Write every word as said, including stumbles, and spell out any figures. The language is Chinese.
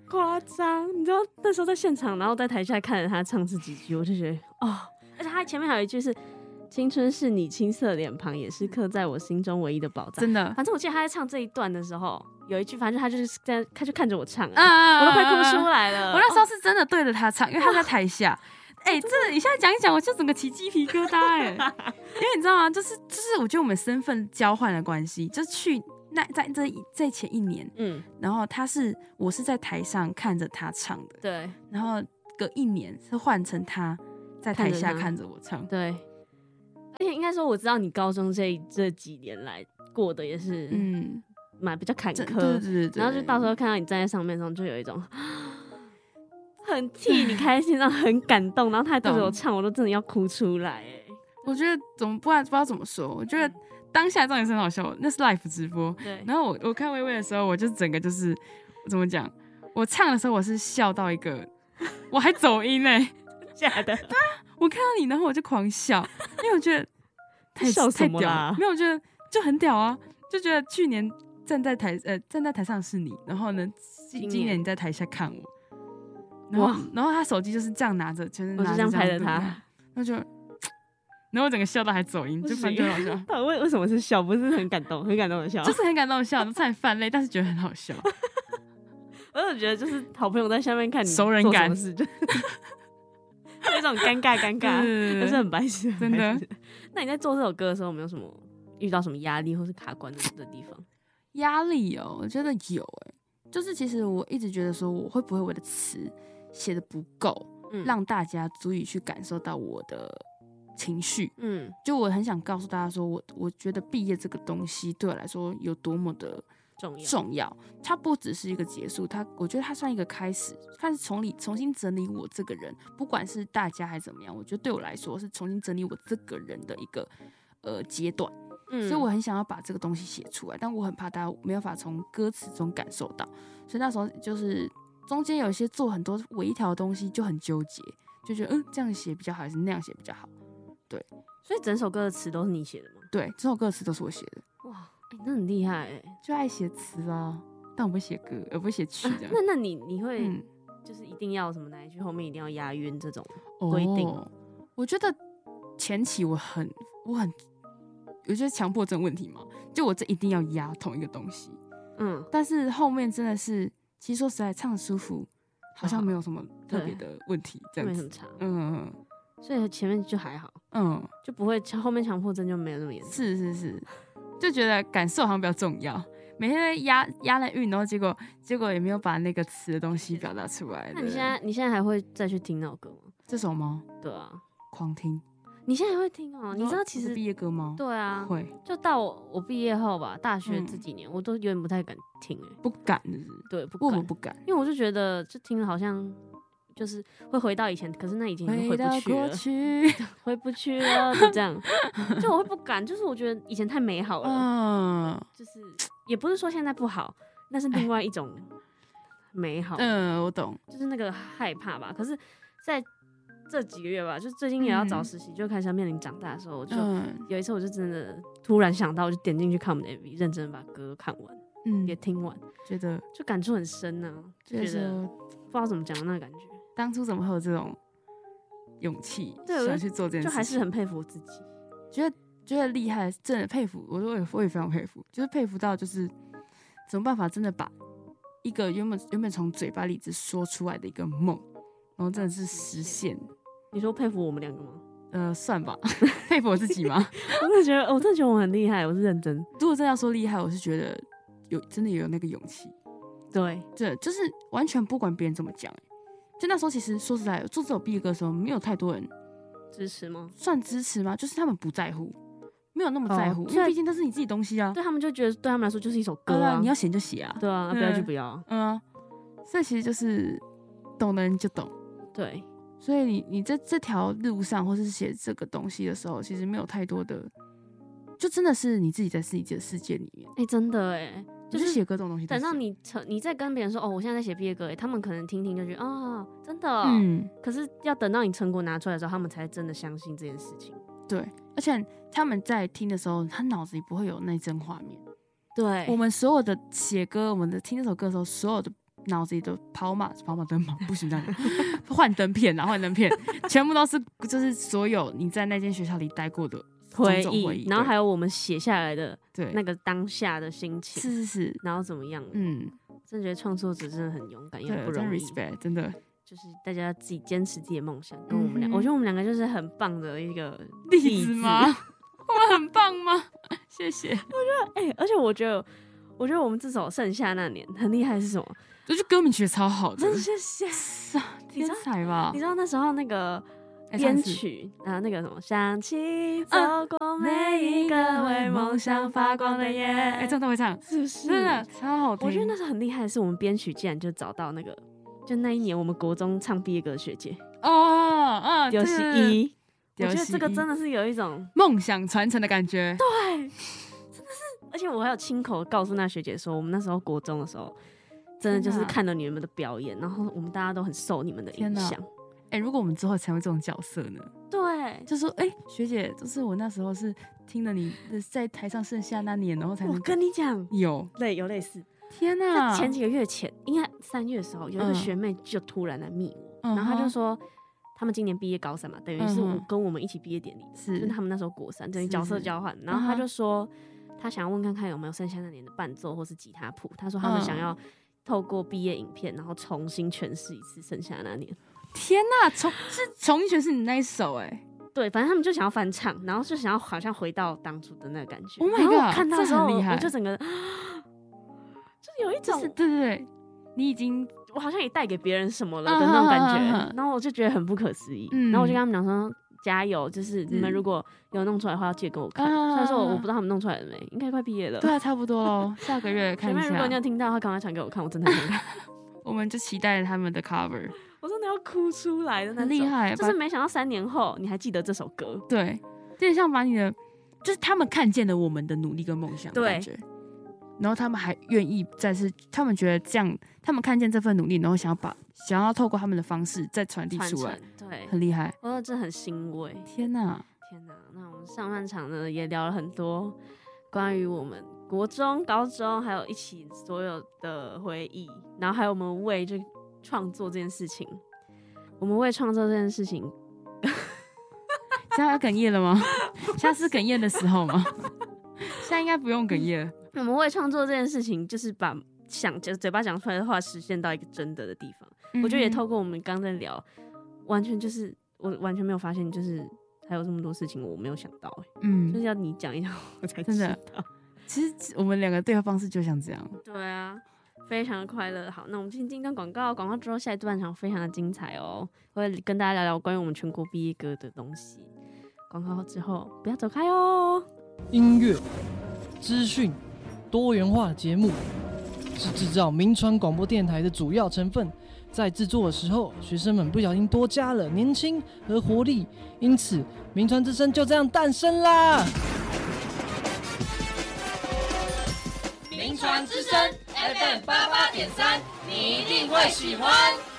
夸张。你知道那时候在现场，然后在台下看着他唱这几句，我就觉得哦，而且他前面还有一句是青春是你青涩脸庞，也是刻在我心中唯一的宝藏。 真的， 反正我记得他在唱这一段的时候，有一句，反正他就是在，他就看着我唱、欸， 啊、 我都快哭出来了。 我那时候是真的对着他唱，因为他在台下。哎、欸，这你现在讲一讲，我就整个起鸡皮疙瘩哎、欸！因为你知道吗？就是就是，我觉得我们身份交换的关系，就是去那在这在前一年，嗯，然后他是我是在台上看着他唱的， 对， 然后隔一年是换成他在台下看着我唱， 对。而且应该说，我知道你高中这这几年来过的也是，嗯，蛮比较坎坷， 对对对。 然后就到时候看到你站在上面的时候，就有一种。很替你开心，然后很感动，然后他还对着我唱，我都真的要哭出来哎！ 我觉得怎么不知道不知道怎么说，我觉得当下真的是很好笑，那是 live 直播，对。然后我我看微微的时候，我就整个就是怎么讲，我唱的时候我是笑到一个，我还走音哎、欸， 假的？ 对啊，我看到你，然后我就狂笑，因为我觉得太笑什么啦？ 太屌了，没有，我觉得就很屌啊，就觉得去年站在台呃站在台上是你，然后呢今今年你在台下看我。然后，然后他手机就是这样拿着，就是拿着这样拍着他， 那就，然后我整个笑到还走音，就反正好笑。 他为为什么是笑？不是很感动，很感动的笑， 就是很感动的笑，都差点泛泪，但是觉得很好笑。 我就觉得就是好朋友在下面看你熟人感， 做什么事就有一种尴尬尴尬，但是很白痴， 真的。 那你在做这首歌的时候，有没有什么遇到什么压力或是卡关的地方？ 压力哦，我觉得有哎、欸，就是其实我一直觉得说，我会不会我的词写的不够、嗯，让大家足以去感受到我的情绪。嗯，就我很想告诉大家说，我我觉得毕业这个东西对我来说有多么的重要。重要，它不只是一个结束，它我觉得它算一个开始，开始从理重新整理我这个人，不管是大家还是怎么样，我觉得对我来说是重新整理我这个人的一个呃阶段。嗯，所以我很想要把这个东西写出来，但我很怕大家没有办法从歌词中感受到，所以那时候就是中间有一些做很多微调的东西就很纠结，就觉得嗯这样写比较好还是那样写比较好。对， 所以整首歌的词都是你写的吗？ 对，这首歌的词都是我写的。 哇，欸、那很厉害哎、欸， 就爱写词啊，但我不会写歌，我不会写曲这样。 啊、那那你你会、嗯、就是一定要什么哪一句后面一定要押韵这种规定、哦？ 我觉得前期我很我很。我觉得强迫症问题嘛，就我这一定要压同一个东西，嗯，但是后面真的是，其实说实在唱舒服，好像没有什么特别的问题，这样子， 没很长， 嗯， 所以前面就还好，嗯，就不会后面强迫症就没有那么严重， 是是是，就觉得感受好像比较重要，每天在压压那韵，然后结果结果也没有把那个词的东西表达出来。 那你现在你现在还会再去听那首歌吗？ 这首吗？ 对啊， 狂听。 你现在还会听哦？你知道其实毕业歌吗？ 对啊， 会。 就到我我毕业后吧，大学这几年、嗯、我都有点不太敢听哎、欸， 不敢是不是？ 对，不敢， 我不敢， 因为我就觉得就听了好像就是会回到以前，可是那已经回不去了， 去回不去了，就这样，就我会不敢，就是我觉得以前太美好了，嗯，就是也不是说现在不好，那是另外一种美好， 嗯，我懂， 就是那个害怕吧，可是，在这几个月吧，就最近也要找实习、嗯，就开始要面临长大的时候，我就、嗯、有一次我就真的突然想到，我就点进去看我们的 M V， 认真把歌看完，嗯，也听完， 觉得就感触很深啊，就觉得不知道怎么讲的那个感觉。 当初怎么会有这种勇气想去做这件事情？ 就还是很佩服我自己， 觉得觉得厉害，真的佩服，我我也我也非常佩服，就是佩服到就是怎么办法真的把一个原本原本从嘴巴里只说出来的一个梦。然后真的是实现。 你说佩服我们两个吗？ 呃，算吧，佩服我自己吗？ 我真的觉得，我真的觉得我很厉害，我是认真。 如果真的要说厉害，我是觉得有真的有那个勇气。 对， 对，就是完全不管别人怎么讲。就那时候其实说实在，做这首毕业歌的时候，没有太多人支持吗？ 算支持吗？就是他们不在乎，没有那么在乎，哦、因为毕竟那是你自己东西啊。 对他们就觉得，对他们来说就是一首歌啊， 啊你要写就写啊， 对啊，不要就不要。 嗯，所以其实就是懂的人就懂。 对， 所以你你在这条路上，或是写这个东西的时候，其实没有太多的，就真的是你自己在自己的世界里面。 哎、欸，真的哎， 就是写歌这种东西。 等到你你再跟别人说哦，我现在在写毕业歌，哎，他们可能听听就觉得啊、哦，真的、哦。嗯。可是要等到你成果拿出来的时候，他们才真的相信这件事情。 对，而且他们在听的时候，他脑子里不会有那帧画面。 对， 我们所有的写歌，我们的听这首歌的时候，所有的脑子里的跑马跑马灯嘛，不行这样幻灯片啊，幻灯片，全部都是就是所有你在那间学校里待过的回忆，回忆然后还有我们写下来的那个当下的心情， 是是是， 然后怎么样？嗯，真的觉得创作者真的很勇敢，也很不容易 ，respect， 真的。 就是大家自己坚持自己的梦想，跟我们俩、嗯，我觉得我们两个就是很棒的一个例子吗？我们很棒吗？谢谢。我觉得，哎、欸，而且我觉得，我觉得我们这首《盛夏那年》很厉害是什么？ 就是歌名取得超好的， 真谢谢， 天才吧？ 你知道那时候那个编曲啊，那个什么，想起走过每一个为梦想发光的夜，哎、 欸，这样都会唱， 是不是？ 真的超好听。 我觉得那时候很厉害的是，我们编曲竟然就找到那个。就那一年，我们国中唱毕业歌的学姐哦，嗯， 丢西一，我觉得这个真的是有一种梦想传承的感觉。 对，真的是，而且我还有亲口告诉那学姐说，我们那时候国中的时候，真的就是看了你们的表演，然后我们大家都很受你们的影响。 哎、欸，如果我们之后成为这种角色呢？ 对， 就说哎、欸，学姐，就是我那时候是听了你在台上盛夏那年，然后才能。 我跟你讲， 有类有类似。 天哪！ 前几个月前，应该三月的时候，有一个学妹就突然来密我，嗯、然后她就说，他们今年毕业高三嘛，等于是我跟我们一起毕业典礼，是、嗯、就是他们那时候国三，等于角色交换。然后她就说，她想要问看看有没有剩下那年的伴奏或是吉他谱。她说他们想要透过毕业影片，然后重新诠释一次剩下那年。 天哪，重是重新诠释你那一首哎、欸。 对，反正他们就想要翻唱，然后就想要好像回到当初的那个感觉。 Oh my god！ 然后我看到的时候，我就整个。有一种， 就是、对对对，你已经我好像也带给别人什么了的那种感觉，啊、哈哈然后我就觉得很不可思议、嗯，然后我就跟他们讲说加油，就是你们如果有弄出来的话，要记得跟我看。虽、嗯、然说我不知道他们弄出来了没，应该快毕业了。 对啊，差不多咯，下个月看一下。 前面如果你有听到，他赶快传给我看，我真的很想看。 我们就期待他们的 cover， 我真的要哭出来的那种， 很厉害， 就是没想到三年后你还记得这首歌。 对，有点像把你的，就是他们看见了我们的努力跟梦想的感觉。然后他们还愿意再次，他们觉得这样，他们看见这份努力，然后想要把想要透过他们的方式再传递出来， 对， 很厉害。 我觉得这很欣慰。 天哪， 天哪！那我们上半场呢也聊了很多关于我们国中、高中还有一起所有的回忆，然后还有我们为这创作这件事情，我们为创作这件事情， 现在要哽咽了吗？现在是哽咽的时候吗？现在应该不用哽咽了。 我们为创作这件事情，就是把想嘴巴讲出来的话实现到一个真的的地方。嗯、我觉得也透过我们刚在聊，完全就是我完全没有发现，就是还有这么多事情我没有想到、欸。嗯，就是要你讲一讲，我才知道。真的， 其实我们两个对话方式就像这样。 对啊，非常的快乐。好，那我们进进段广告，广告之后下一段场非常的精彩哦，会跟大家聊聊关于我们全国毕业歌的东西。广告之后不要走开哦。 音乐、资讯、多元化的节目是制造民传广播电台的主要成分。在制作的时候，学生们不小心多加了年轻和活力，因此民传之声就这样诞生啦！ 民传之声 F M 八八点三，你一定会喜欢。